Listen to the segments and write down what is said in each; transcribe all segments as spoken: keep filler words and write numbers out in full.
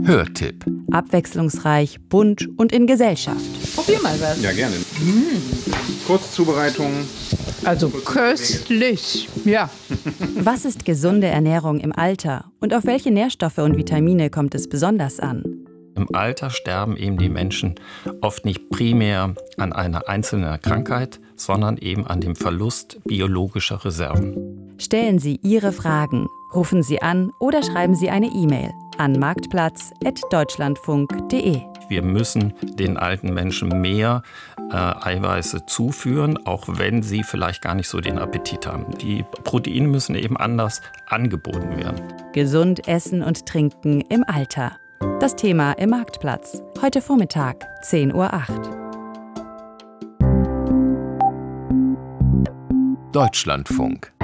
Hörtipp. Abwechslungsreich, bunt und in Gesellschaft. Probier mal was. Ja, gerne. Mm. Kurzzubereitung. Also köstlich, ja. Was ist gesunde Ernährung im Alter und auf welche Nährstoffe und Vitamine kommt es besonders an? Im Alter sterben eben die Menschen oft nicht primär an einer einzelnen Krankheit, sondern eben an dem Verlust biologischer Reserven. Stellen Sie Ihre Fragen, rufen Sie an oder schreiben Sie eine E-Mail an marktplatz punkt deutschlandfunk punkt de. Wir müssen den alten Menschen mehr äh, Eiweiße zuführen, auch wenn sie vielleicht gar nicht so den Appetit haben. Die Proteine müssen eben anders angeboten werden. Gesund essen und trinken im Alter. Das Thema im Marktplatz. Heute Vormittag, zehn Uhr acht. Deutschlandfunk.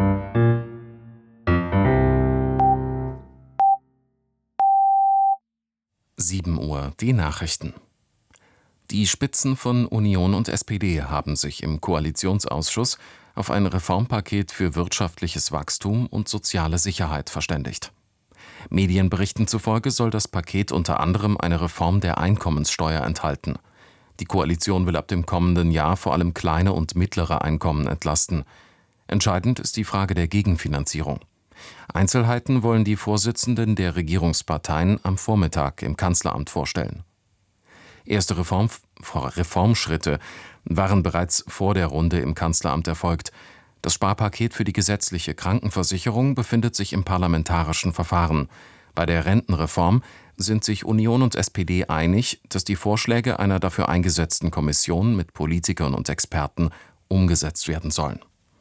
sieben Uhr, die Nachrichten. Die Spitzen von Union und S P D haben sich im Koalitionsausschuss auf ein Reformpaket für wirtschaftliches Wachstum und soziale Sicherheit verständigt. Medienberichten zufolge soll das Paket unter anderem eine Reform der Einkommenssteuer enthalten. Die Koalition will ab dem kommenden Jahr vor allem kleine und mittlere Einkommen entlasten. Entscheidend ist die Frage der Gegenfinanzierung. Einzelheiten wollen die Vorsitzenden der Regierungsparteien am Vormittag im Kanzleramt vorstellen. Erste Reform, Reformschritte waren bereits vor der Runde im Kanzleramt erfolgt. Das Sparpaket für die gesetzliche Krankenversicherung befindet sich im parlamentarischen Verfahren. Bei der Rentenreform sind sich Union und S P D einig, dass die Vorschläge einer dafür eingesetzten Kommission mit Politikern und Experten umgesetzt werden sollen.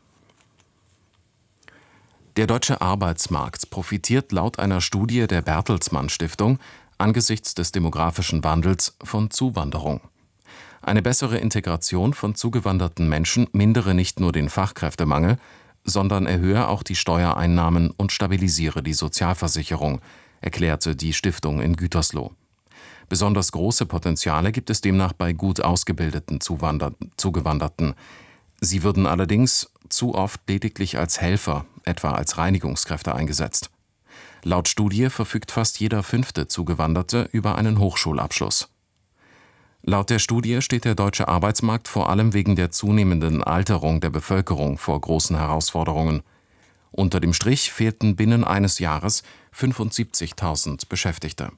Der deutsche Arbeitsmarkt profitiert laut einer Studie der Bertelsmann Stiftung angesichts des demografischen Wandels von Zuwanderung. Eine bessere Integration von zugewanderten Menschen mindere nicht nur den Fachkräftemangel, sondern erhöhe auch die Steuereinnahmen und stabilisiere die Sozialversicherung, erklärte die Stiftung in Gütersloh. Besonders große Potenziale gibt es demnach bei gut ausgebildeten Zuwander- Zugewanderten. Sie würden allerdings zu oft lediglich als Helfer, etwa als Reinigungskräfte, eingesetzt. Laut Studie verfügt fast jeder fünfte Zugewanderte über einen Hochschulabschluss. Laut der Studie steht der deutsche Arbeitsmarkt vor allem wegen der zunehmenden Alterung der Bevölkerung vor großen Herausforderungen. Unter dem Strich fehlten binnen eines Jahres fünfundsiebzigtausend Beschäftigte.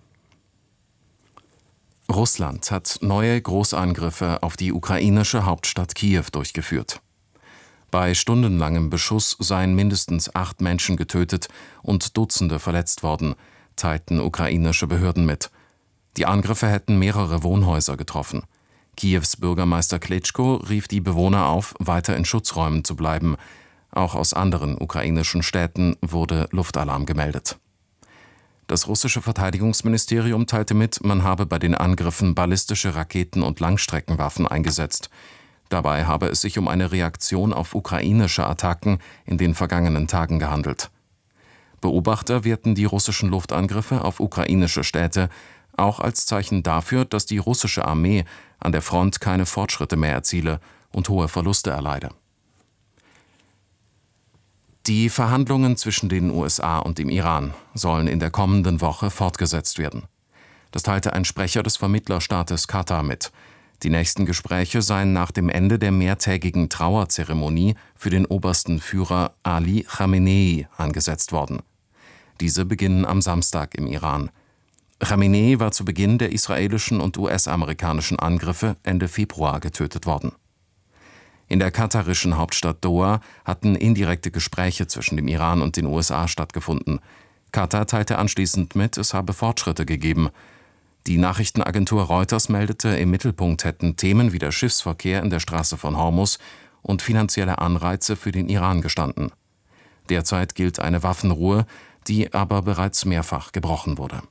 Russland hat neue Großangriffe auf die ukrainische Hauptstadt Kiew durchgeführt. Bei stundenlangem Beschuss seien mindestens acht Menschen getötet und Dutzende verletzt worden, teilten ukrainische Behörden mit. Die Angriffe hätten mehrere Wohnhäuser getroffen. Kiews Bürgermeister Klitschko rief die Bewohner auf, weiter in Schutzräumen zu bleiben. Auch aus anderen ukrainischen Städten wurde Luftalarm gemeldet. Das russische Verteidigungsministerium teilte mit, man habe bei den Angriffen ballistische Raketen und Langstreckenwaffen eingesetzt. Dabei habe es sich um eine Reaktion auf ukrainische Attacken in den vergangenen Tagen gehandelt. Beobachter werten die russischen Luftangriffe auf ukrainische Städte auch als Zeichen dafür, dass die russische Armee an der Front keine Fortschritte mehr erziele und hohe Verluste erleide. Die Verhandlungen zwischen den U S A und dem Iran sollen in der kommenden Woche fortgesetzt werden. Das teilte ein Sprecher des Vermittlerstaates Katar mit. Die nächsten Gespräche seien nach dem Ende der mehrtägigen Trauerzeremonie für den obersten Führer Ali Khamenei angesetzt worden. Diese beginnen am Samstag im Iran. Khamenei war zu Beginn der israelischen und U S-amerikanischen Angriffe Ende Februar getötet worden. In der katarischen Hauptstadt Doha hatten indirekte Gespräche zwischen dem Iran und den U S A stattgefunden. Katar teilte anschließend mit, es habe Fortschritte gegeben. Die Nachrichtenagentur Reuters meldete, im Mittelpunkt hätten Themen wie der Schiffsverkehr in der Straße von Hormuz und finanzielle Anreize für den Iran gestanden. Derzeit gilt eine Waffenruhe, die aber bereits mehrfach gebrochen wurde.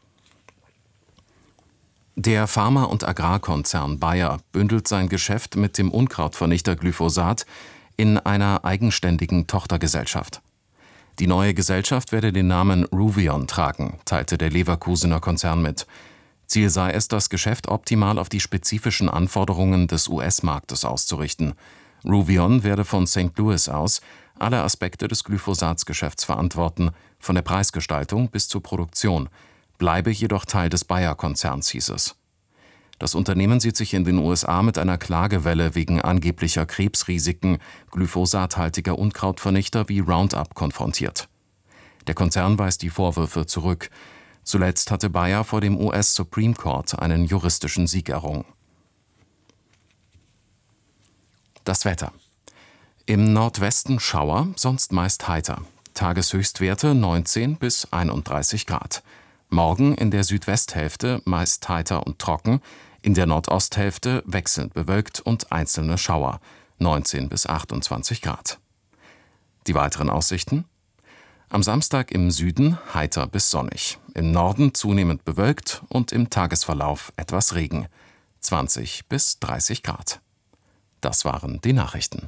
Der Pharma- und Agrarkonzern Bayer bündelt sein Geschäft mit dem Unkrautvernichter Glyphosat in einer eigenständigen Tochtergesellschaft. Die neue Gesellschaft werde den Namen Ruveon tragen, teilte der Leverkusener Konzern mit. Ziel sei es, das Geschäft optimal auf die spezifischen Anforderungen des U S-Marktes auszurichten. Ruveon werde von Sankt Louis aus alle Aspekte des Glyphosatsgeschäfts verantworten, von der Preisgestaltung bis zur Produktion. bleibe jedoch Teil des Bayer-Konzerns, hieß es. Das Unternehmen sieht sich in den U S A mit einer Klagewelle wegen angeblicher Krebsrisiken glyphosathaltiger Unkrautvernichter wie Roundup konfrontiert. Der Konzern weist die Vorwürfe zurück. Zuletzt hatte Bayer vor dem U S Supreme Court einen juristischen Sieg errungen. Das Wetter. Im Nordwesten Schauer, sonst meist heiter. Tageshöchstwerte neunzehn bis einunddreißig Grad. Morgen in der Südwesthälfte meist heiter und trocken, in der Nordosthälfte wechselnd bewölkt und einzelne Schauer, neunzehn bis achtundzwanzig Grad. Die weiteren Aussichten? Am Samstag im Süden heiter bis sonnig, im Norden zunehmend bewölkt und im Tagesverlauf etwas Regen, zwanzig bis dreißig Grad. Das waren die Nachrichten.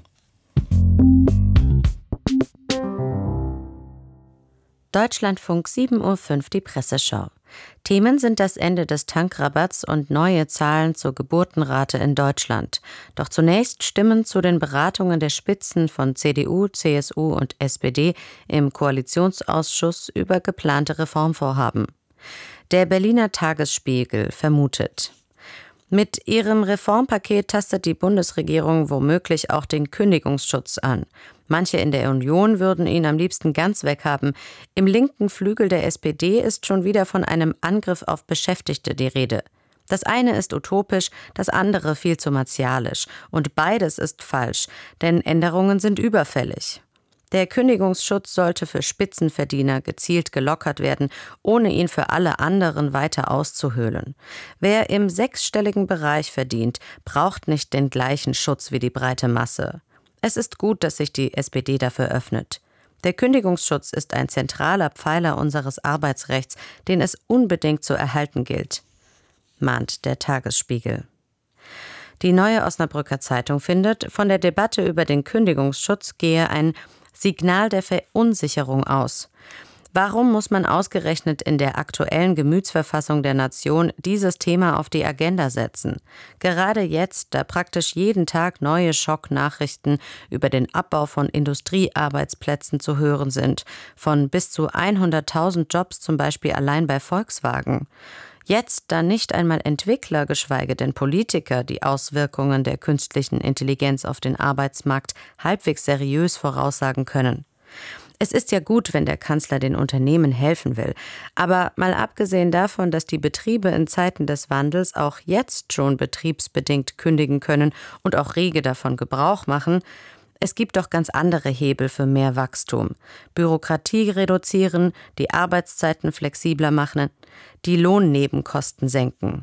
Deutschlandfunk sieben Uhr fünf, die Presseschau. Themen sind das Ende des Tankrabatts und neue Zahlen zur Geburtenrate in Deutschland. Doch zunächst Stimmen zu den Beratungen der Spitzen von C D U, C S U und S P D im Koalitionsausschuss über geplante Reformvorhaben. Der Berliner Tagesspiegel vermutet: Mit ihrem Reformpaket tastet die Bundesregierung womöglich auch den Kündigungsschutz an. Manche in der Union würden ihn am liebsten ganz weghaben. Im linken Flügel der S P D ist schon wieder von einem Angriff auf Beschäftigte die Rede. Das eine ist utopisch, das andere viel zu martialisch. Und beides ist falsch, denn Änderungen sind überfällig. Der Kündigungsschutz sollte für Spitzenverdiener gezielt gelockert werden, ohne ihn für alle anderen weiter auszuhöhlen. Wer im sechsstelligen Bereich verdient, braucht nicht den gleichen Schutz wie die breite Masse. Es ist gut, dass sich die S P D dafür öffnet. Der Kündigungsschutz ist ein zentraler Pfeiler unseres Arbeitsrechts, den es unbedingt zu erhalten gilt, mahnt der Tagesspiegel. Die Neue Osnabrücker Zeitung findet, von der Debatte über den Kündigungsschutz gehe ein Signal der Verunsicherung aus. Warum muss man ausgerechnet in der aktuellen Gemütsverfassung der Nation dieses Thema auf die Agenda setzen? Gerade jetzt, da praktisch jeden Tag neue Schocknachrichten über den Abbau von Industriearbeitsplätzen zu hören sind, von bis zu hunderttausend Jobs zum Beispiel allein bei Volkswagen. Jetzt, da nicht einmal Entwickler, geschweige denn Politiker, die Auswirkungen der künstlichen Intelligenz auf den Arbeitsmarkt halbwegs seriös voraussagen können. Es ist ja gut, wenn der Kanzler den Unternehmen helfen will. Aber mal abgesehen davon, dass die Betriebe in Zeiten des Wandels auch jetzt schon betriebsbedingt kündigen können und auch rege davon Gebrauch machen, es gibt doch ganz andere Hebel für mehr Wachstum. Bürokratie reduzieren, die Arbeitszeiten flexibler machen, die Lohnnebenkosten senken,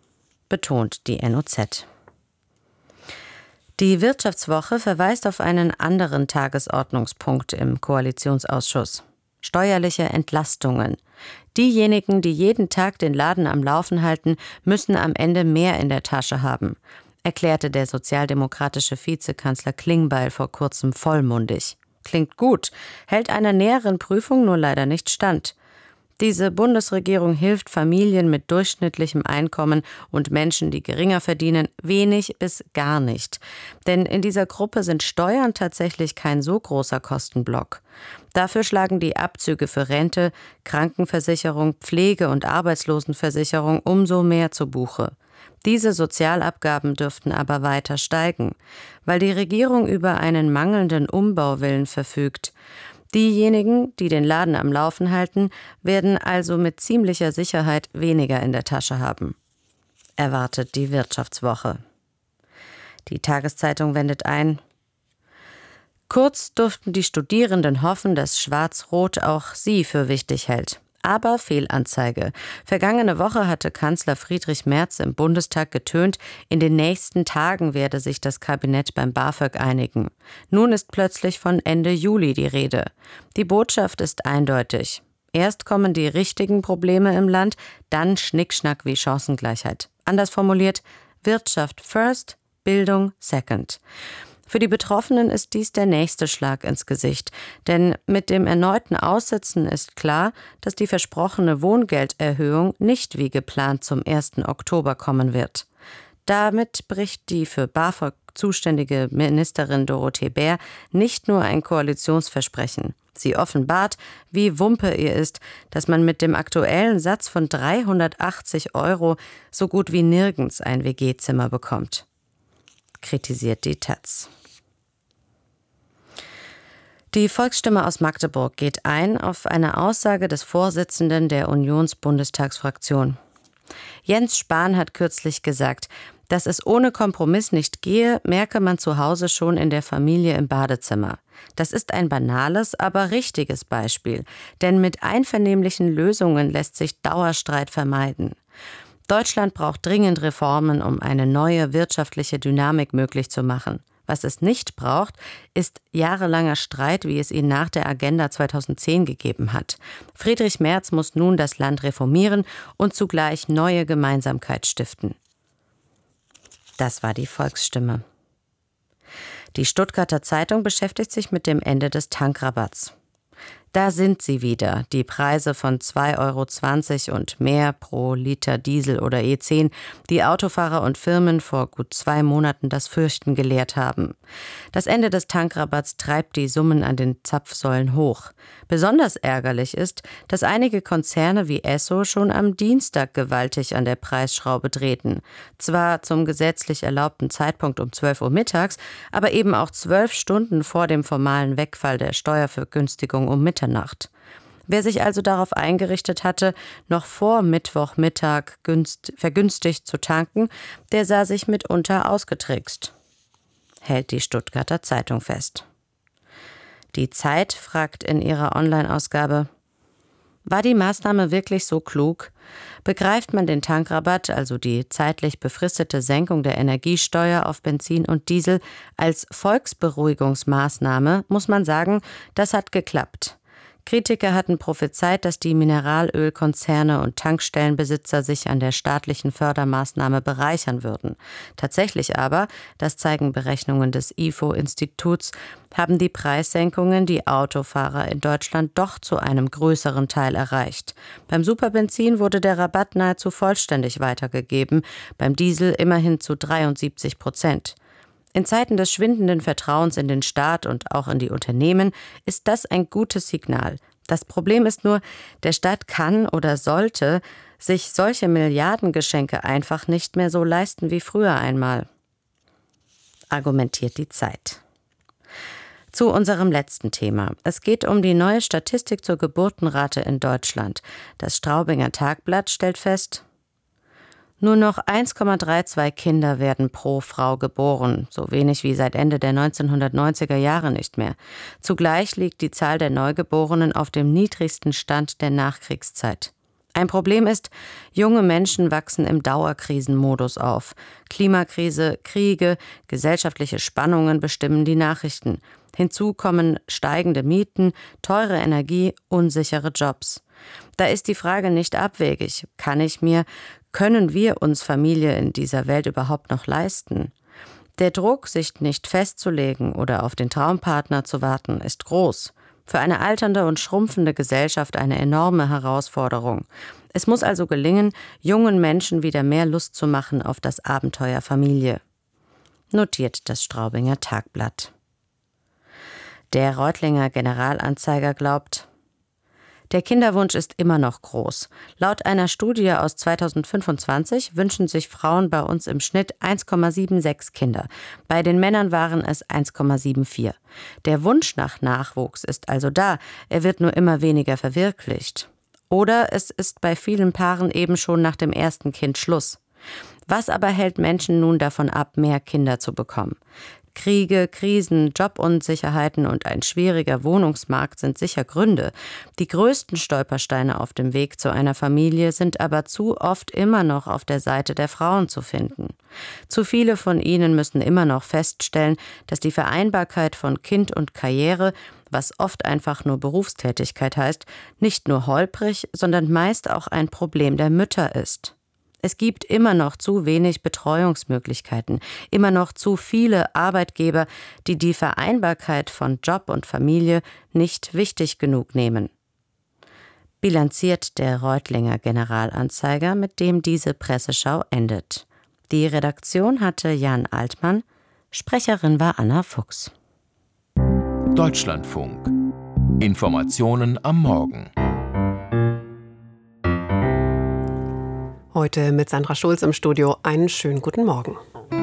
betont die N O Z. Die Wirtschaftswoche verweist auf einen anderen Tagesordnungspunkt im Koalitionsausschuss: steuerliche Entlastungen. Diejenigen, die jeden Tag den Laden am Laufen halten, müssen am Ende mehr in der Tasche haben, erklärte der sozialdemokratische Vizekanzler Klingbeil vor kurzem vollmundig. Klingt gut, hält einer näheren Prüfung nur leider nicht stand. Diese Bundesregierung hilft Familien mit durchschnittlichem Einkommen und Menschen, die geringer verdienen, wenig bis gar nicht. Denn in dieser Gruppe sind Steuern tatsächlich kein so großer Kostenblock. Dafür schlagen die Abzüge für Rente, Krankenversicherung, Pflege- und Arbeitslosenversicherung umso mehr zu Buche. Diese Sozialabgaben dürften aber weiter steigen, weil die Regierung über einen mangelnden Umbauwillen verfügt. Diejenigen, die den Laden am Laufen halten, werden also mit ziemlicher Sicherheit weniger in der Tasche haben, erwartet die Wirtschaftswoche. Die Tageszeitung wendet ein: Kurz durften die Studierenden hoffen, dass Schwarz-Rot auch sie für wichtig hält. Aber Fehlanzeige. Vergangene Woche hatte Kanzler Friedrich Merz im Bundestag getönt, in den nächsten Tagen werde sich das Kabinett beim BAföG einigen. Nun ist plötzlich von Ende Juli die Rede. Die Botschaft ist eindeutig. Erst kommen die richtigen Probleme im Land, dann Schnickschnack wie Chancengleichheit. Anders formuliert: Wirtschaft first, Bildung second. Für die Betroffenen ist dies der nächste Schlag ins Gesicht. Denn mit dem erneuten Aussitzen ist klar, dass die versprochene Wohngelderhöhung nicht wie geplant zum ersten Oktober kommen wird. Damit bricht die für BAföG zuständige Ministerin Dorothee Bär nicht nur ein Koalitionsversprechen. Sie offenbart, wie Wumpe ihr ist, dass man mit dem aktuellen Satz von dreihundertachtzig Euro so gut wie nirgends ein W G-Zimmer bekommt. Kritisiert die Taz. Die Volksstimme aus Magdeburg geht ein auf eine Aussage des Vorsitzenden der Unionsbundestagsfraktion. Jens Spahn hat kürzlich gesagt, dass es ohne Kompromiss nicht gehe, merke man zu Hause schon in der Familie im Badezimmer. Das ist ein banales, aber richtiges Beispiel, denn mit einvernehmlichen Lösungen lässt sich Dauerstreit vermeiden. Deutschland braucht dringend Reformen, um eine neue wirtschaftliche Dynamik möglich zu machen. Was es nicht braucht, ist jahrelanger Streit, wie es ihn nach der Agenda zweitausendzehn gegeben hat. Friedrich Merz muss nun das Land reformieren und zugleich neue Gemeinsamkeit stiften. Das war die Volksstimme. Die Stuttgarter Zeitung beschäftigt sich mit dem Ende des Tankrabatts. Da sind sie wieder, die Preise von zwei Euro zwanzig und mehr pro Liter Diesel oder E zehn, die Autofahrer und Firmen vor gut zwei Monaten das Fürchten gelehrt haben. Das Ende des Tankrabatts treibt die Summen an den Zapfsäulen hoch. Besonders ärgerlich ist, dass einige Konzerne wie Esso schon am Dienstag gewaltig an der Preisschraube drehten. Zwar zum gesetzlich erlaubten Zeitpunkt um zwölf Uhr mittags, aber eben auch zwölf Stunden vor dem formalen Wegfall der Steuervergünstigung um Mitternacht. Nacht. Wer sich also darauf eingerichtet hatte, noch vor Mittwochmittag günst, vergünstigt zu tanken, der sah sich mitunter ausgetrickst, hält die Stuttgarter Zeitung fest. Die Zeit fragt in ihrer Online-Ausgabe: War die Maßnahme wirklich so klug? Begreift man den Tankrabatt, also die zeitlich befristete Senkung der Energiesteuer auf Benzin und Diesel, als Volksberuhigungsmaßnahme, muss man sagen, das hat geklappt. Kritiker hatten prophezeit, dass die Mineralölkonzerne und Tankstellenbesitzer sich an der staatlichen Fördermaßnahme bereichern würden. Tatsächlich aber, das zeigen Berechnungen des I F O-Instituts, haben die Preissenkungen die Autofahrer in Deutschland doch zu einem größeren Teil erreicht. Beim Superbenzin wurde der Rabatt nahezu vollständig weitergegeben, beim Diesel immerhin zu dreiundsiebzig Prozent. In Zeiten des schwindenden Vertrauens in den Staat und auch in die Unternehmen ist das ein gutes Signal. Das Problem ist nur, der Staat kann oder sollte sich solche Milliardengeschenke einfach nicht mehr so leisten wie früher einmal, argumentiert die Zeit. Zu unserem letzten Thema. Es geht um die neue Statistik zur Geburtenrate in Deutschland. Das Straubinger Tagblatt stellt fest: Nur noch eins Komma zweiunddreißig Kinder werden pro Frau geboren, so wenig wie seit Ende der neunzehnhundertneunziger Jahre nicht mehr. Zugleich liegt die Zahl der Neugeborenen auf dem niedrigsten Stand der Nachkriegszeit. Ein Problem ist, junge Menschen wachsen im Dauerkrisenmodus auf. Klimakrise, Kriege, gesellschaftliche Spannungen bestimmen die Nachrichten. Hinzu kommen steigende Mieten, teure Energie, unsichere Jobs. Da ist die Frage nicht abwegig: Kann ich mir, können wir uns Familie in dieser Welt überhaupt noch leisten? Der Druck, sich nicht festzulegen oder auf den Traumpartner zu warten, ist groß. Für eine alternde und schrumpfende Gesellschaft eine enorme Herausforderung. Es muss also gelingen, jungen Menschen wieder mehr Lust zu machen auf das Abenteuer Familie, notiert das Straubinger Tagblatt. Der Reutlinger Generalanzeiger glaubt: Der Kinderwunsch ist immer noch groß. Laut einer Studie aus zweitausendfünfundzwanzig wünschen sich Frauen bei uns im Schnitt eins Komma sechsundsiebzig Kinder. Bei den Männern waren es eins Komma vierundsiebzig. Der Wunsch nach Nachwuchs ist also da, er wird nur immer weniger verwirklicht. Oder es ist bei vielen Paaren eben schon nach dem ersten Kind Schluss. Was aber hält Menschen nun davon ab, mehr Kinder zu bekommen? Kriege, Krisen, Jobunsicherheiten und ein schwieriger Wohnungsmarkt sind sicher Gründe. Die größten Stolpersteine auf dem Weg zu einer Familie sind aber zu oft immer noch auf der Seite der Frauen zu finden. Zu viele von ihnen müssen immer noch feststellen, dass die Vereinbarkeit von Kind und Karriere, was oft einfach nur Berufstätigkeit heißt, nicht nur holprig, sondern meist auch ein Problem der Mütter ist. Es gibt immer noch zu wenig Betreuungsmöglichkeiten, immer noch zu viele Arbeitgeber, die die Vereinbarkeit von Job und Familie nicht wichtig genug nehmen. Bilanziert der Reutlinger Generalanzeiger, mit dem diese Presseschau endet. Die Redaktion hatte Jan Altmann, Sprecherin war Anna Fuchs. Deutschlandfunk. Informationen am Morgen. Heute mit Sandra Schulz im Studio. Einen schönen guten Morgen.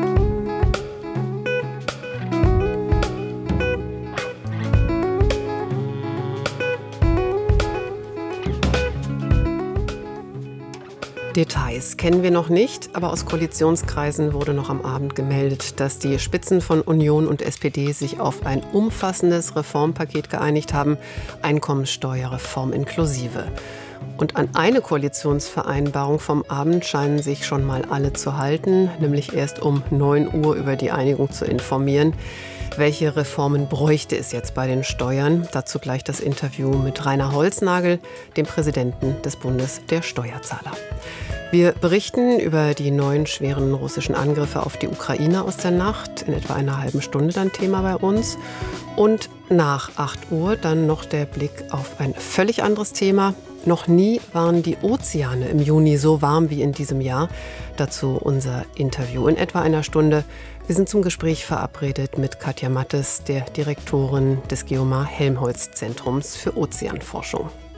Details kennen wir noch nicht, aber aus Koalitionskreisen wurde noch am Abend gemeldet, dass die Spitzen von Union und S P D sich auf ein umfassendes Reformpaket geeinigt haben, Einkommensteuerreform inklusive. Und an eine Koalitionsvereinbarung vom Abend scheinen sich schon mal alle zu halten, nämlich erst um neun Uhr über die Einigung zu informieren. Welche Reformen bräuchte es jetzt bei den Steuern? Dazu gleich das Interview mit Rainer Holznagel, dem Präsidenten des Bundes der Steuerzahler. Wir berichten über die neuen schweren russischen Angriffe auf die Ukraine aus der Nacht. In etwa einer halben Stunde dann Thema bei uns. Und nach acht Uhr dann noch der Blick auf ein völlig anderes Thema. Noch nie waren die Ozeane im Juni so warm wie in diesem Jahr. Dazu unser Interview in etwa einer Stunde. Wir sind zum Gespräch verabredet mit Katja Mattes, der Direktorin des Geomar Helmholtz Zentrums für Ozeanforschung.